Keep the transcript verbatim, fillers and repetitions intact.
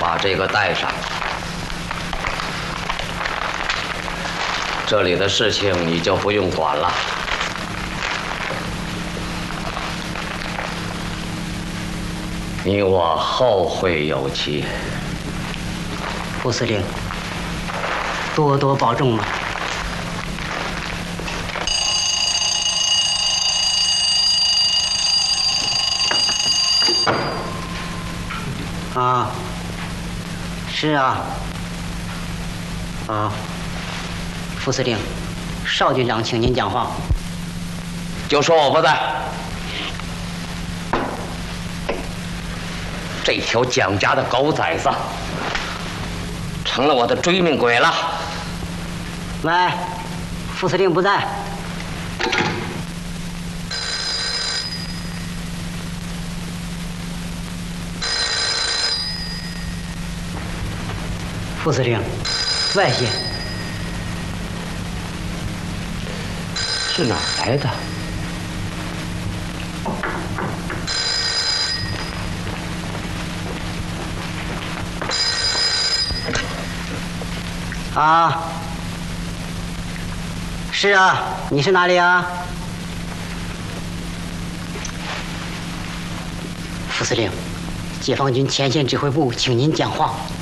把这个带上。这里的事情你就不用管了。你我后会有期。 副司令，多多保重嘛。啊，是啊。啊，副司令，邵军长，请您讲话。 就说我不在。这条蒋家的狗崽子，成了我的追命鬼了。 喂，副司令不在。副司令，外线是哪儿来的？ 啊，是啊，你是哪里啊？副司令，解放军前线指挥部，请您讲话。